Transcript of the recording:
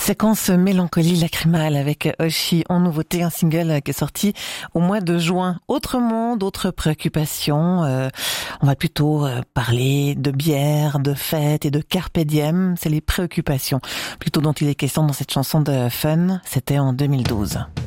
Séquence mélancolie lacrymale avec Oshi en nouveauté, un single qui est sorti au mois de juin. Autre monde, autres préoccupations. On va plutôt parler de bière, de fête et de carpe diem. C'est les préoccupations plutôt dont il est question dans cette chanson de Fun. C'était en 2012.